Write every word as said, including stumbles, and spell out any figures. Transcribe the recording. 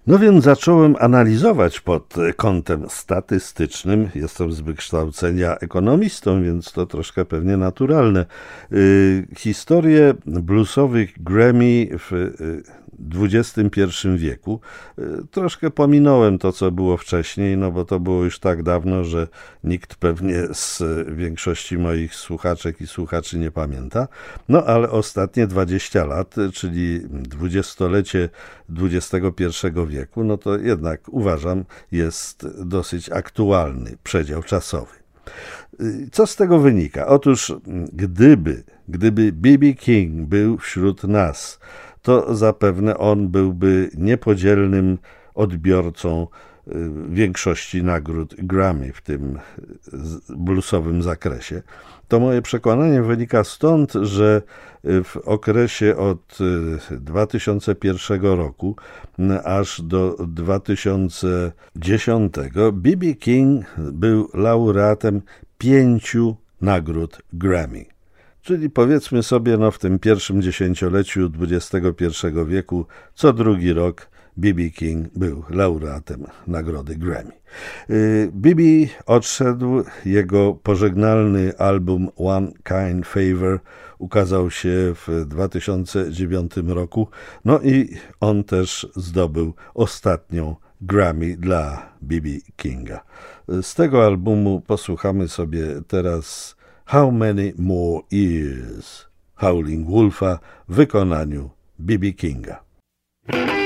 No więc zacząłem analizować pod kątem statystycznym. Jestem z wykształcenia ekonomistą, więc to troszkę pewnie naturalne. Yy, historię bluesowych Grammy w yy, dwudziestym pierwszym wieku. Yy, troszkę pominąłem to, co było wcześniej, no bo to było już tak dawno, że nikt pewnie z większości moich słuchaczek i słuchaczy nie pamięta. No ale ostatnie dwadzieścia lat, czyli dwudziestolecie dwudziestego pierwszego wieku, no to jednak uważam, jest dosyć aktualny przedział czasowy. Co z tego wynika? Otóż gdyby, gdyby B B King był wśród nas, to zapewne on byłby niepodzielnym odbiorcą większości nagród Grammy w tym bluesowym zakresie. To moje przekonanie wynika stąd, że w okresie od dwa tysiące pierwszego roku aż do dwa tysiące dziesiątego B B King był laureatem pięciu nagród Grammy. Czyli powiedzmy sobie, no w tym pierwszym dziesięcioleciu dwudziestego pierwszego wieku co drugi rok B B King był laureatem nagrody Grammy. B B odszedł, jego pożegnalny album One Kind Favor ukazał się w dwa tysiące dziewiątym roku, no i on też zdobył ostatnią Grammy dla B B Kinga. Z tego albumu posłuchamy sobie teraz How Many More Years Howling Wolfa w wykonaniu B B Kinga.